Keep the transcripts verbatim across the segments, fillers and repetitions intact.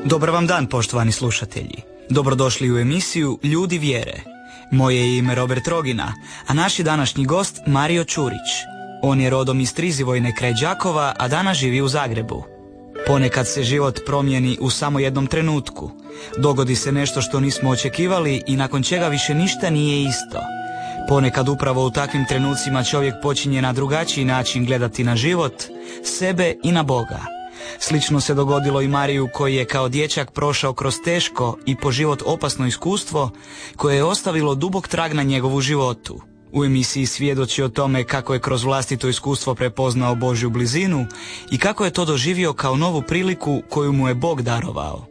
Dobar vam dan, poštovani slušatelji. Dobrodošli u emisiju Ljudi vjere. Moje je ime Robert Rogina, a naš je današnji gost Mario Čurić. On je rodom iz Strizivojne kraj Đakova, a danas živi u Zagrebu. Ponekad se život promijeni u samo jednom trenutku. Dogodi se nešto što nismo očekivali i nakon čega više ništa nije isto. Ponekad upravo u takvim trenucima čovjek počinje na drugačiji način gledati na život, sebe i na Boga. Slično se dogodilo i Mariju, koji je kao dječak prošao kroz teško i po život opasno iskustvo koje je ostavilo dubok trag na njegovu životu. U emisiji svjedoči o tome kako je kroz vlastito iskustvo prepoznao Božju blizinu i kako je to doživio kao novu priliku koju mu je Bog darovao.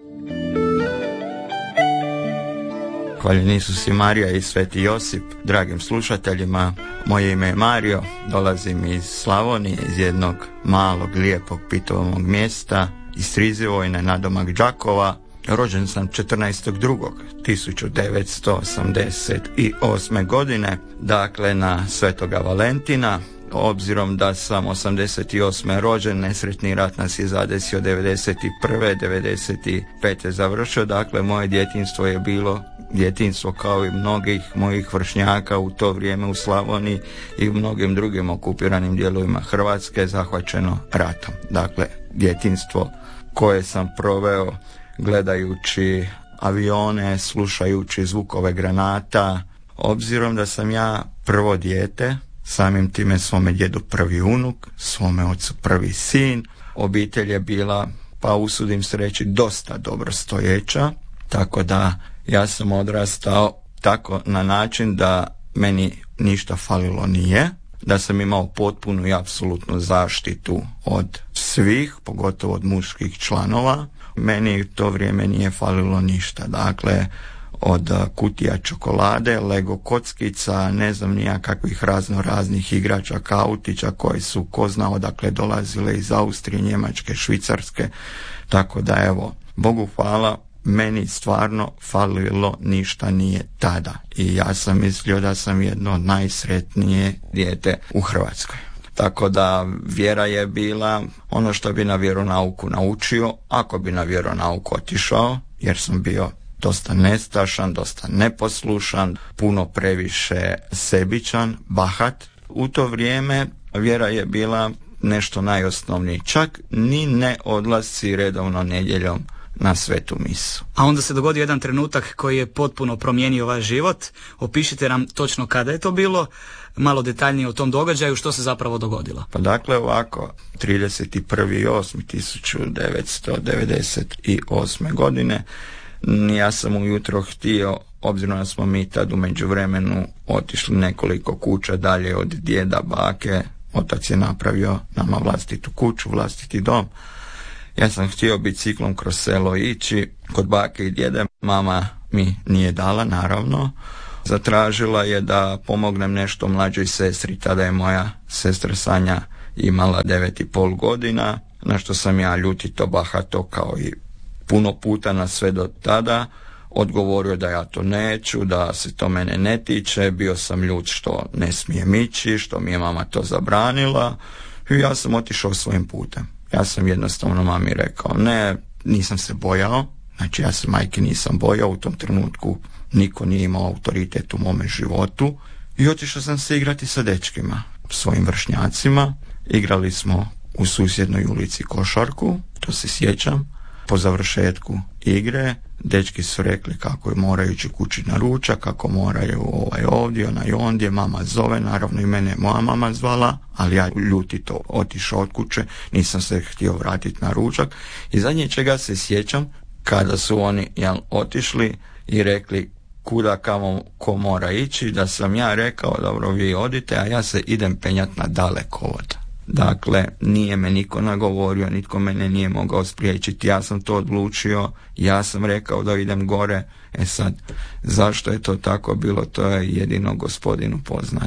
Hvaljeni Isus i Marija i Sveti Josip. Dragim slušateljima, moje ime je Mario, dolazim iz Slavonije, iz jednog malog, lijepog, pitomog mjesta, iz Strizivojne nadomak Đakova. Rođen sam četrnaestog drugog tisuću devetsto osamdeset osme godine, dakle na Svetoga Valentina. Obzirom da sam osamdeset osme rođen, nesretni rat nas je zadesio devedeset prve devedeset pete završio, dakle moje djetinjstvo je bilo djetinjstvo kao i mnogih mojih vršnjaka u to vrijeme u Slavoniji i u mnogim drugim okupiranim dijelovima Hrvatske zahvaćeno ratom. Dakle, djetinjstvo koje sam proveo gledajući avione, slušajući zvukove granata. Obzirom da sam ja prvo dijete, samim time svome djedu prvi unuk, svome ocu prvi sin, obitelj je bila, pa usudim se reći, dosta dobrostojeća, tako da ja sam odrastao tako na način da meni ništa falilo nije, da sam imao potpunu i apsolutnu zaštitu od svih, pogotovo od muških članova. Meni u to vrijeme nije falilo ništa, dakle od kutija čokolade, Lego kockica, ne znam nija kakvih razno raznih igračaka, autića koji su ko zna odakle dolazile iz Austrije, Njemačke, Švicarske, tako da evo, Bogu hvala, meni stvarno falilo ništa nije tada i ja sam mislio da sam jedno od najsretnije dijete u Hrvatskoj. Tako da vjera je bila ono što bi na vjeronauku naučio, ako bi na vjeronauku otišao, jer sam bio dosta nestašan, dosta neposlušan, puno previše sebičan, bahat. U to vrijeme vjera je bila nešto najosnovnije, čak ni ne odlasci redovno nedjeljom na svetu misu. A onda se dogodio jedan trenutak koji je potpuno promijenio vaš život. Opišite nam točno kada je to bilo, malo detaljnije o tom događaju, što se zapravo dogodilo. Pa dakle ovako, trideset prvi osmi tisuću devetsto devedeset osme godine, ja sam ujutro htio, obzirom da smo mi tad u međuvremenu otišli nekoliko kuća dalje od djeda, bake, otac je napravio nama vlastitu kuću, vlastiti dom. Ja sam htio biciklom kroz selo ići kod bake i djede, mama mi nije dala, naravno. Zatražila je da pomognem nešto mlađoj sestri, tada je moja sestra Sanja imala devet i pol godina, na što sam ja ljutito, bahato kao i puno puta na sve do tada odgovorio da ja to neću, da se to mene ne tiče, bio sam ljut što ne smijem ići, što mi je mama to zabranila i ja sam otišao svojim putem. Ja sam jednostavno mami rekao ne, nisam se bojao, znači ja se majke nisam bojao, u tom trenutku niko nije imao autoritet u mome životu i otišao sam se igrati sa dečkima, svojim vršnjacima. Igrali smo u susjednoj ulici košarku, to se sjećam. Po završetku igre dečki su rekli kako je moraju ići kući na ručak, kako moraju ovaj ovdje, onaj ondje, mama zove, naravno i mene moja mama zvala, ali ja ljutito otišao od kuće, nisam se htio vratiti na ručak i zadnje čega se sjećam, kada su oni jel, otišli i rekli kuda kamo ko mora ići, da sam ja rekao dobro vi odite, a ja se idem penjat na dalekovod. Dakle, nije me niko nagovorio, nitko mene nije mogao spriječiti, ja sam to odlučio, ja sam rekao da idem gore. E sad, zašto je to tako bilo, to je jedino Gospodinu poznato.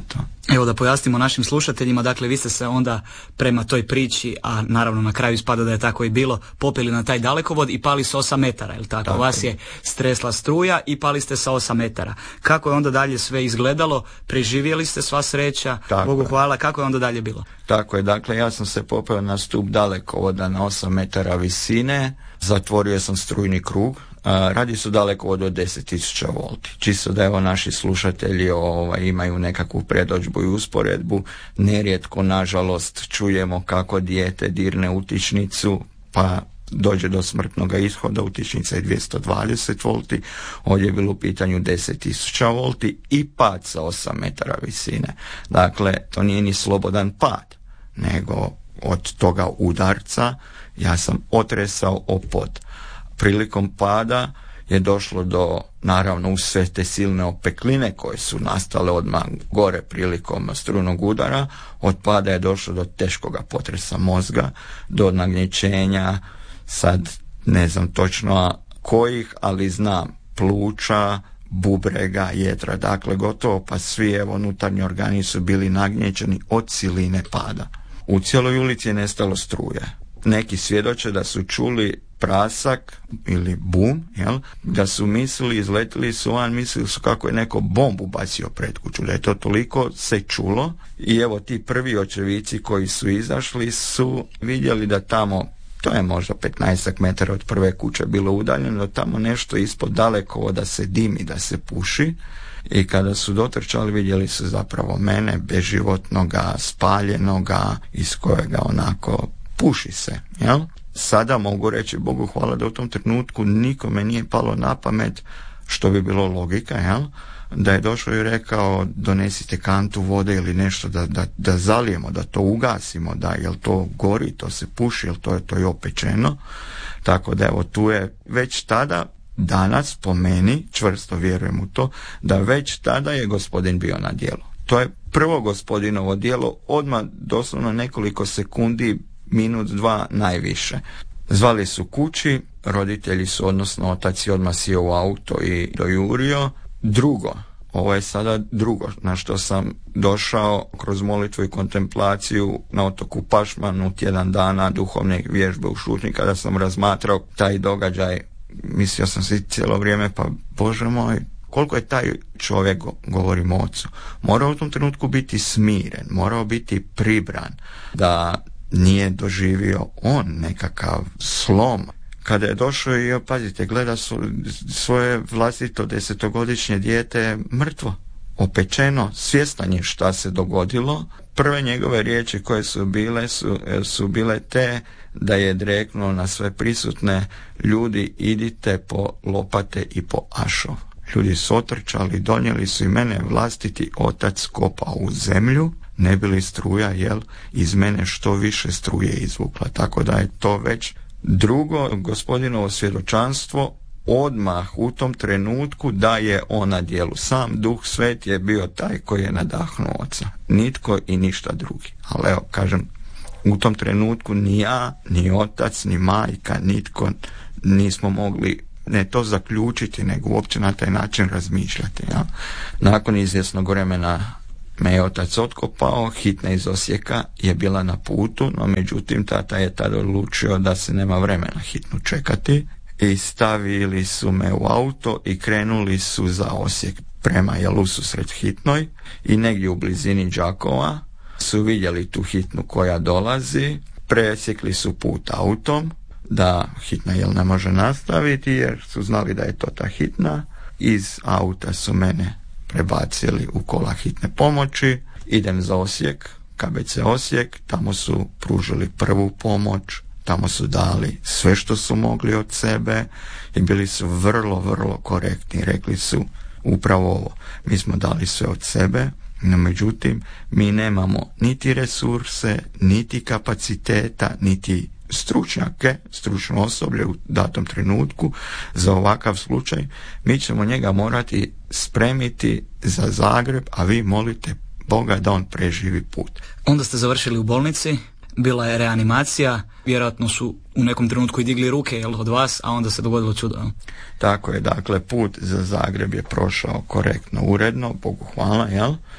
Evo da pojasnimo našim slušateljima, dakle vi ste se onda prema toj priči, a naravno na kraju ispada da je tako i bilo, popeli na taj dalekovod i pali s osam metara, je li tako? tako? Vas je stresla struja i pali ste sa osam metara. Kako je onda dalje sve izgledalo? Preživjeli ste, sva sreća, tako Bogu je. Hvala, kako je onda dalje bilo? Tako je, dakle ja sam se popeo na stup dalekovoda na osam metara visine, zatvorio sam strujni krug. Radi su dalekovod od deset tisuća volti. Čisto da evo naši slušatelji ovaj, imaju nekakvu predodžbu i usporedbu. Nerijetko, nažalost, čujemo kako dijete dirne utičnicu, pa dođe do smrtnog ishoda. Utičnica je dvjesto dvadeset volti, ovdje je bilo u pitanju deset tisuća volti i pad sa osam metara visine. Dakle, to nije ni slobodan pad, nego od toga udarca ja sam otresao o pod. Prilikom pada je došlo do, naravno uz sve te silne opekline koje su nastale odmah gore prilikom strujnog udara, od pada je došlo do teškoga potresa mozga, do nagnječenja, sad ne znam točno kojih, ali znam pluća, bubrega, jedra, dakle gotovo pa svi evo unutarnji organi su bili nagnječeni od siline pada. U cijeloj ulici je nestalo struje. Neki svjedoče da su čuli prasak ili bum, jel? Da su mislili, izletili su van, mislili su kako je neko bombu bacio pred kuću, da je to toliko se čulo. I evo ti prvi očevici koji su izašli su vidjeli da tamo, to je možda petnaestak metara od prve kuće bilo udaljeno, da tamo nešto ispod dalekovoda se dimi, da se puši. I kada su dotrčali vidjeli su zapravo mene beživotnoga, spaljenoga, iz kojega onako puši se, jel? Sada mogu reći Bogu hvala da u tom trenutku nikome nije palo na pamet, što bi bilo logika, jel? Da je došao i rekao donesite kantu vode ili nešto da, da, da zalijemo, da to ugasimo, da jel to gori, to se puši, jel to je, to je opečeno. Tako da evo tu je već tada, danas po meni, čvrsto vjerujem u to, da već tada je gospodin bio na djelu. To je prvo gospodinovo djelo, odmah doslovno nekoliko sekundi, minut, dva najviše. Zvali su kući, roditelji su, odnosno otac je odmah sjeo u auto i dojurio. Drugo, ovo je sada drugo na što sam došao kroz molitvu i kontemplaciju na otoku Pašmanu, tjedan dana duhovne vježbe u šutnji, kada sam razmatrao taj događaj, mislio sam si cijelo vrijeme, pa Bože moj, koliko je taj čovjek, govorim ocu, morao u tom trenutku biti smiren, morao biti pribran, da nije doživio on nekakav slom. Kada je došao i, pazite, gleda su, svoje vlastito desetogodišnje dijete mrtvo, opečeno, svjestan je šta se dogodilo. Prve njegove riječi koje su bile su, su bile te da je dreknuo na sve prisutne: ljudi, idite po lopate i po ašov. Ljudi su otrčali, donijeli su i mene vlastiti otac kopao u zemlju, ne bi li struja, jel, iz mene što više struje izvukla. Tako da je to već drugo gospodinovo svjedočanstvo odmah u tom trenutku da je on na djelu. Sam Duh Sveti je bio taj koji je nadahnuo oca. Nitko i ništa drugi. Ali evo, kažem, u tom trenutku ni ja, ni otac, ni majka, nitko nismo mogli ne to zaključiti, nego uopće na taj način razmišljati. Ja? Nakon izvjesnog vremena me je otac otkopao, hitna iz Osijeka je bila na putu, no međutim tata je tada odlučio da se nema vremena hitnu čekati i stavili su me u auto i krenuli su za Osijek prema jel ususret hitnoj i negdje u blizini Đakova su vidjeli tu hitnu koja dolazi, presjekli su put autom da hitna jel ne može nastaviti jer su znali da je to ta hitna. Iz auta su mene prebacili u kola hitne pomoći, idem za Osijek, K B C Osijek, tamo su pružili prvu pomoć, tamo su dali sve što su mogli od sebe i bili su vrlo, vrlo korektni. Rekli su upravo ovo: mi smo dali sve od sebe, no međutim mi nemamo niti resurse, niti kapaciteta, niti stručnjake, stručno osoblje u datom trenutku za ovakav slučaj. Mi ćemo njega morati spremiti za Zagreb, a vi molite Boga da on preživi put. Onda ste završili u bolnici, bila je reanimacija, vjerojatno su u nekom trenutku i digli ruke jel, od vas, a onda se dogodilo čudo. Tako je, dakle put za Zagreb je prošao korektno, uredno, Bogu hvala, jel?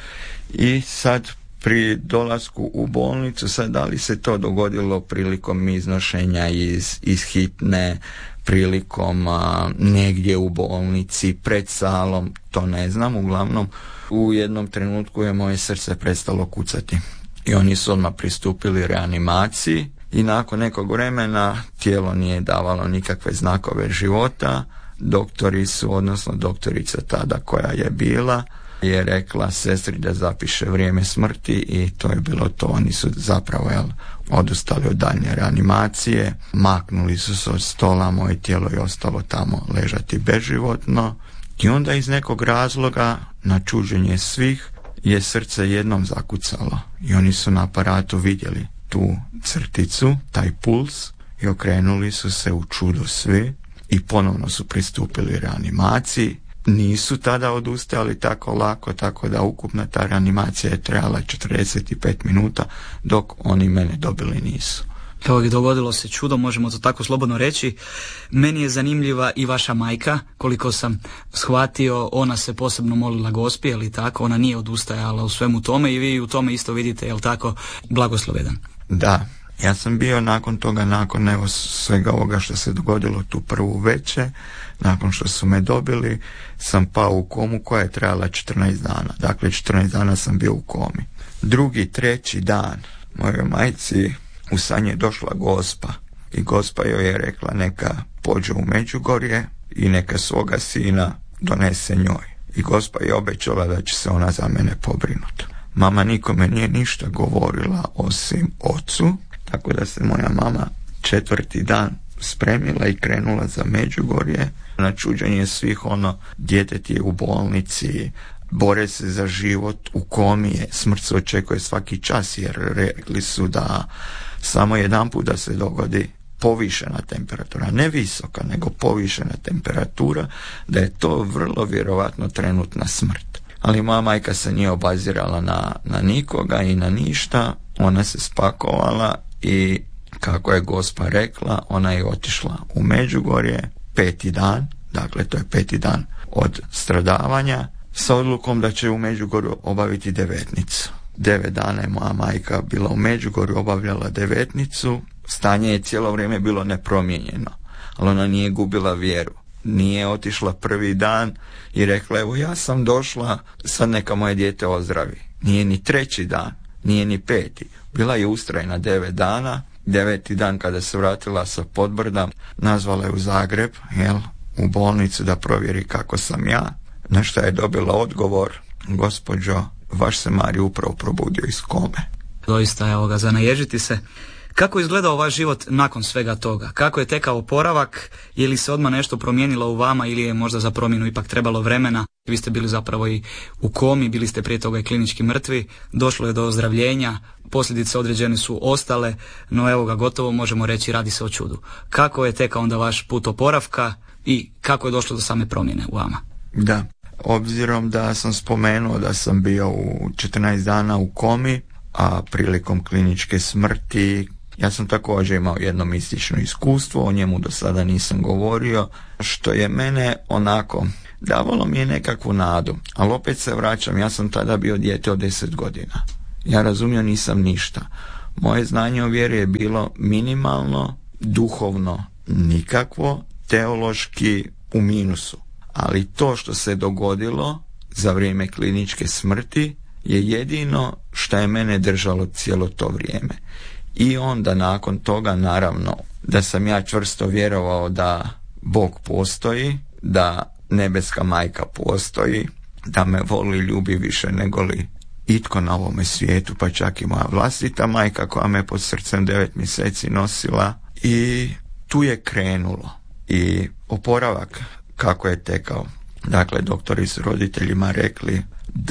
I sad pri dolasku u bolnicu, sad da li se to dogodilo prilikom iznošenja iz, iz hitne, prilikom a, negdje u bolnici, pred salom, to ne znam. Uglavnom, u jednom trenutku je moje srce prestalo kucati. I oni su odmah pristupili reanimaciji i nakon nekog vremena tijelo nije davalo nikakve znakove života. Doktori su, odnosno doktorica tada koja je bila, je rekla sestri da zapiše vrijeme smrti i to je bilo to. Oni su zapravo jel, odustali od daljnje reanimacije, maknuli su se od stola, moje tijelo je ostalo tamo ležati beživotno i onda iz nekog razloga, na čuđenje svih, je srce jednom zakucalo i oni su na aparatu vidjeli tu crticu, taj puls i okrenuli su se u čudo svi i ponovno su pristupili reanimaciji. Nisu tada odustajali tako lako, tako da ukupna ta reanimacija je trajala četrdeset pet minuta, dok oni mene dobili nisu. Evo, dogodilo se čudo, možemo to tako slobodno reći. Meni je zanimljiva i vaša majka, koliko sam shvatio, ona se posebno molila Gospi, ali tako, ona nije odustajala u svemu tome i vi u tome isto vidite, jel tako, blagoslovedan. Da, ja sam bio nakon toga, nakon evo svega ovoga što se dogodilo tu prvu večer, nakon što su me dobili, sam pao u komu koja je trajala četrnaest dana. Dakle, četrnaest dana sam bio u komi. Drugi, treći dan, mojoj majci u san je došla Gospa i Gospa joj je rekla neka pođe u Međugorje i neka svoga sina donese njoj. I Gospa je obećala da će se ona za mene pobrinuti. Mama nikome nije ništa govorila osim ocu, tako da se moja mama četvrti dan spremila i krenula za Međugorje. Na čuđenje svih, ono, djetet je u bolnici, bore se za život, u komi je, smrt se očekuje svaki čas, jer rekli su da samo jedan put da se dogodi povišena temperatura, ne visoka, nego povišena temperatura, da je to vrlo vjerovatno trenutna smrt. Ali moja majka se nije obazirala na, na nikoga i na ništa, ona se spakovala i kako je Gospa rekla, ona je otišla u Međugorje peti dan, dakle to je peti dan od stradavanja, sa odlukom da će u Međugorju obaviti devetnicu. Devet dana je moja majka bila u Međugorju, obavljala devetnicu, stanje je cijelo vrijeme bilo nepromijenjeno, ali ona nije gubila vjeru. Nije otišla prvi dan i rekla, evo ja sam došla, sad neka moje dijete ozdravi. Nije ni treći dan, nije ni peti. Bila je ustrajna devet dana. Deveti dan kada se vratila sa Podbrda, nazvala je u Zagreb, jel, u bolnicu da provjeri kako sam ja. Na što je dobila odgovor, gospođo, vaš se Mario upravo probudio iz kome. Doista, evo ga, za naježiti se. Kako je izgledao vaš život nakon svega toga? Kako je tekao oporavak? Je li se odmah nešto promijenilo u vama ili je možda za promjenu ipak trebalo vremena? Vi ste bili zapravo i u komi, bili ste prije toga i klinički mrtvi, došlo je do ozdravljenja, posljedice određene su ostale, no evo ga, gotovo možemo reći radi se o čudu. Kako je tekao onda vaš put oporavka i kako je došlo do same promjene u vama? Da, obzirom da sam spomenuo da sam bio u četrnaest dana u komi, a prilikom kliničke smrti ja sam također imao jedno mistično iskustvo, o njemu do sada nisam govorio, što je mene onako, davalo mi je nekakvu nadu, ali opet se vraćam, ja sam tada bio dijete od deset godina. Ja razumio nisam ništa. Moje znanje o vjeri je bilo minimalno, duhovno nikakvo, teološki u minusu. Ali to što se dogodilo za vrijeme kliničke smrti je jedino što je mene držalo cijelo to vrijeme. I onda nakon toga, naravno, da sam ja čvrsto vjerovao da Bog postoji, da nebeska majka postoji, da me voli i ljubi više nego li itko na ovome svijetu, pa čak i moja vlastita majka koja me pod srcem devet mjeseci nosila. I tu je krenulo. I oporavak kako je tekao. Dakle, doktori su roditeljima rekli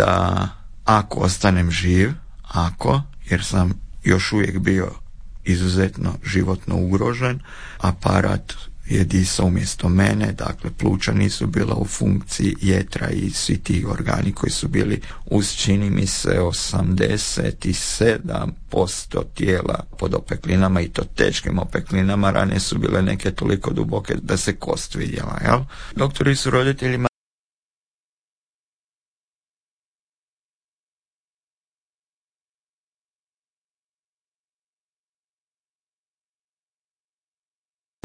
da ako ostanem živ, ako, jer sam još uvijek bio izuzetno životno ugrožen, aparat je disao umjesto mene, dakle pluća nisu bila u funkciji, jetra i svi ti organi koji su bili uz, čini mi se, osamdeset sedam posto tijela pod opeklinama, i to teškim opeklinama, rane su bile neke toliko duboke da se kost vidjela, jel? Doktori su roditeljima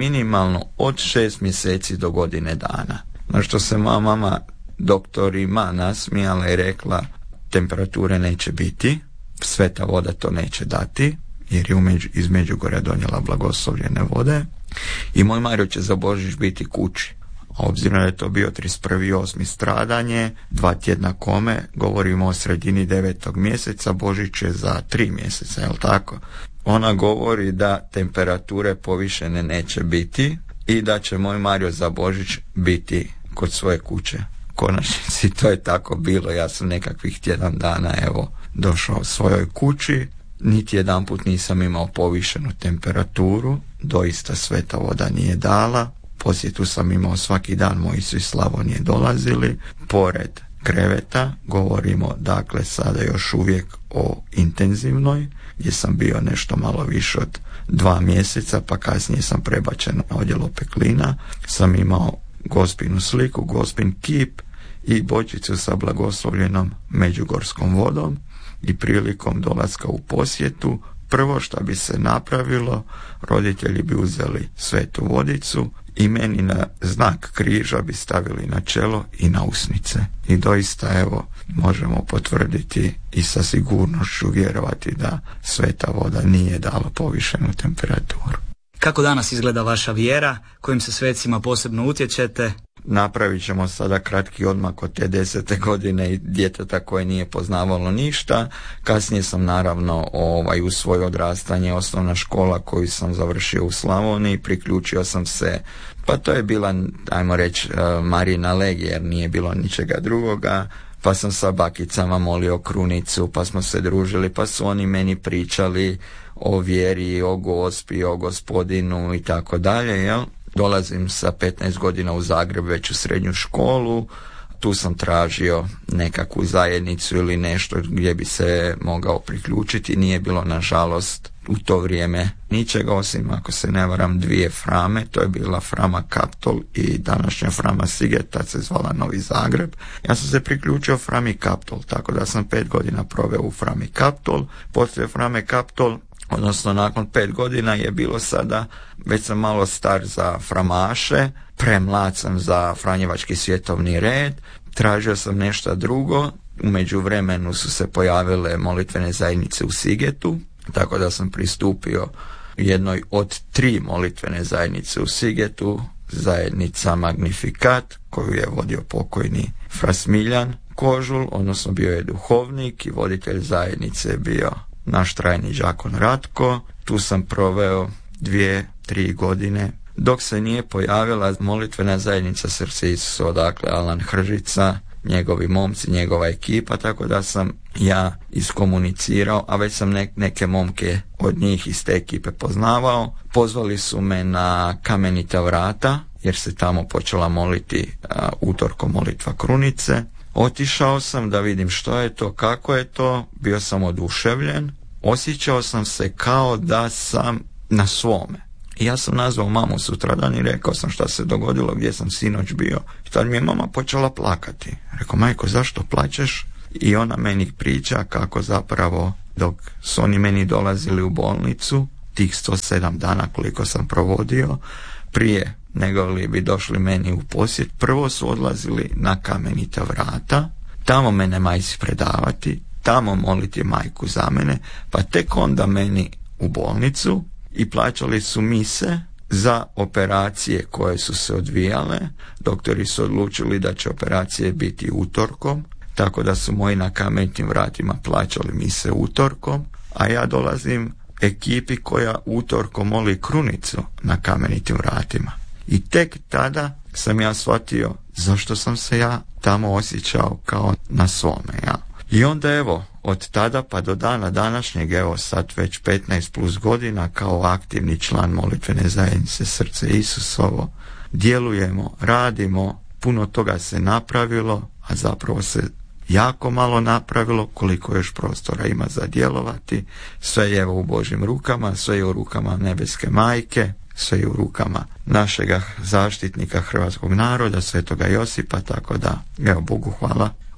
minimalno od šest mjeseci do godine dana. Na što se moja mama doktorima nasmijala i rekla temperature neće biti, sveta voda to neće dati, jer je umeđu, iz Međugorja donijela blagoslovljene vode i moj Mario će za Božić biti kući. A obzirom da je to bio trideset prvi osmi stradanje, dva tjedna kome, govorimo o sredini devetog mjeseca, Božić je za tri mjeseca, jel tako? Ona govori da temperature povišene neće biti i da će moj Mario za Božić biti kod svoje kuće. Konačnici to je tako bilo, ja sam nekakvih tjedan dana evo došao svojoj kući, niti jedan put nisam imao povišenu temperaturu, doista sveta voda nije dala, posjetu sam imao svaki dan, moji su iz Slavonije dolazili, pored kreveta, govorimo dakle sada još uvijek o intenzivnoj, gdje sam bio nešto malo više od dva mjeseca, pa kasnije sam prebačen na odjel opeklina, sam imao Gospinu sliku, Gospin kip i bočicu sa blagoslovljenom međugorskom vodom i prilikom dolaska u posjetu, prvo što bi se napravilo, roditelji bi uzeli svetu vodicu i meni na znak križa bi stavili na čelo i na usnice. I doista evo možemo potvrditi i sa sigurnošću vjerovati da sveta voda nije dala povišenu temperaturu. Kako danas izgleda vaša vjera, kojim se svecima posebno utječete? Napravit ćemo sada kratki odmak od te desete godine i djeteta koje nije poznavalo ništa. Kasnije sam naravno ovaj, u svoje odrastanje, osnovna škola koju sam završio u Slavoniji, priključio sam se, pa to je bila, ajmo reći, Marijina legija jer nije bilo ničega drugoga. Pa sam sa bakicama molio krunicu, pa smo se družili, pa su oni meni pričali o vjeri, o Gospi, o Gospodinu i tako dalje, jel? Dolazim sa petnaest godina u Zagreb već u srednju školu, tu sam tražio nekakvu zajednicu ili nešto gdje bi se mogao priključiti, nije bilo nažalost u to vrijeme ničega osim, ako se ne varam, dvije frame, to je bila frama Kaptol i današnja frama Siget, tad se zvala Novi Zagreb. Ja sam se priključio frami Kaptol, tako da sam pet godina proveo u frami Kaptol, poslije frame Kaptol, odnosno nakon pet godina je bilo sada, već sam malo star za framaše, premlad sam za Franjevački svjetovni red, tražio sam nešto drugo, u međuvremenu su se pojavile molitvene zajednice u Sigetu, tako da sam pristupio jednoj od tri molitvene zajednice u Sigetu, zajednica Magnifikat, koju je vodio pokojni fra Smiljan Kožul, odnosno bio je duhovnik i voditelj zajednice je bio naš trajni đakon Ratko. Tu sam proveo dvije, tri godine, dok se nije pojavila molitvena zajednica Srce Isusova, dakle Alan Hržica, njegovi momci, njegova ekipa, tako da sam ja iskomunicirao, a već sam ne, neke momke od njih iz te ekipe poznavao. Pozvali su me na Kamenita vrata, jer se tamo počela moliti a, utorkom molitva krunice. Otišao sam da vidim što je to, kako je to, bio sam oduševljen, osjećao sam se kao da sam na svome. I ja sam nazvao mamu sutradan i rekao sam šta se dogodilo, gdje sam sinoć bio. I tad mi je mama počela plakati. Rekao, majko, zašto plačeš? I ona meni priča kako zapravo dok su oni meni dolazili u bolnicu, tih sto sedam dana koliko sam provodio, prije nego li bi došli meni u posjet, prvo su odlazili na Kamenita vrata, tamo mene majci predavati, tamo moliti majku za mene, pa tek onda meni u bolnicu i plaćali su mise za operacije koje su se odvijale. Doktori su odlučili da će operacije biti utorkom, tako da su moji na Kamenitim vratima plaćali mise utorkom, a ja dolazim ekipi koja utorkom moli krunicu na Kamenitim vratima. I tek tada sam ja shvatio zašto sam se ja tamo osjećao kao na svome. Ja. I onda evo, od tada pa do dana današnjeg, evo sad već petnaest plus godina kao aktivni član molitvene zajednice Srce Isusovo, djelujemo, radimo, puno toga se napravilo, a zapravo se jako malo napravilo, koliko još prostora ima za djelovati. Sve je evo u Božjim rukama, sve je u rukama nebeske majke, sve je u rukama našega zaštitnika hrvatskog naroda, svetoga Josipa, tako da, evo, Bogu hvala.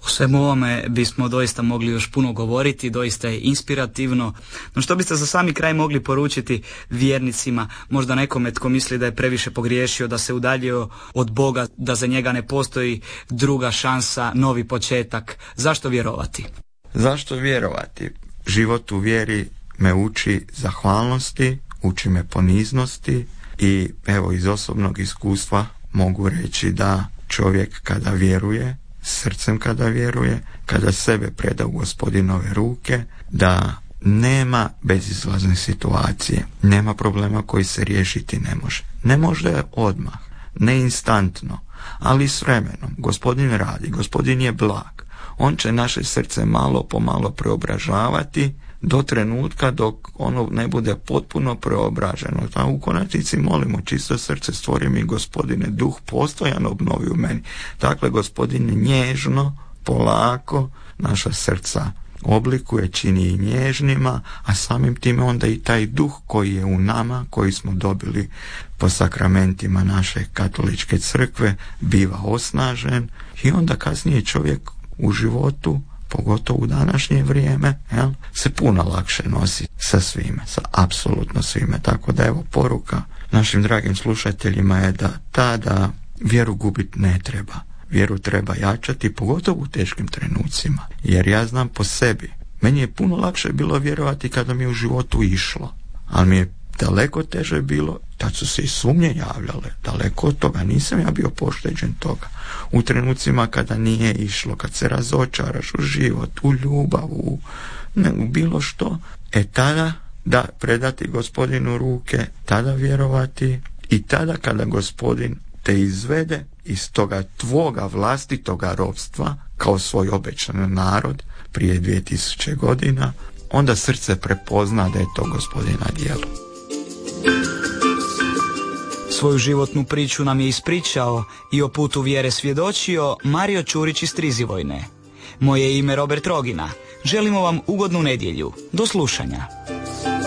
O svemu ovome bismo doista mogli još puno govoriti, doista je inspirativno. No što biste za sami kraj mogli poručiti vjernicima, možda nekome tko misli da je previše pogriješio, da se udaljio od Boga, da za njega ne postoji druga šansa, novi početak? Zašto vjerovati? Zašto vjerovati? Život u vjeri me uči zahvalnosti, uči me poniznosti i evo iz osobnog iskustva mogu reći da čovjek kada vjeruje, srcem kada vjeruje, kada sebe preda u Gospodinove ruke, da nema bezizlazne situacije, nema problema koji se riješiti ne može. Ne može odmah, ne instantno, ali s vremenom. Gospodin radi, Gospodin je blag. On će naše srce malo po malo preobražavati do trenutka dok ono ne bude potpuno preobraženo. A u konačnici molimo, čisto srce stvori mi, Gospodine, duh postojan obnovi u meni. Dakle, Gospodin nježno, polako naša srca oblikuje, čini i nježnima, a samim time onda i taj duh koji je u nama, koji smo dobili po sakramentima naše katoličke crkve, biva osnažen i onda kasnije čovjek u životu, pogotovo u današnje vrijeme, jel, se puno lakše nosi sa svime, sa apsolutno svime. Tako da evo poruka našim dragim slušateljima je da tada vjeru gubiti ne treba. Vjeru treba jačati, pogotovo u teškim trenucima. Jer ja znam po sebi, meni je puno lakše bilo vjerovati kada mi je u životu išlo, ali mi je daleko teže bilo, tad su se i sumnje javljale, daleko od toga, nisam ja bio pošteđen toga. U trenucima kada nije išlo, kad se razočaraš u život, u ljubav, u, ne, u bilo što, e tada da predati Gospodinu ruke, tada vjerovati i tada kada Gospodin te izvede iz toga tvoga vlastitoga ropstva kao svoj obećan narod prije dvije tisuće godina, onda srce prepozna da je to Gospodina djelo. Svoju životnu priču nam je ispričao i o putu vjere svjedočio Mario Čurić iz Strizivojne. Moje ime Robert Rogina. Želimo vam ugodnu nedjelju. Do slušanja.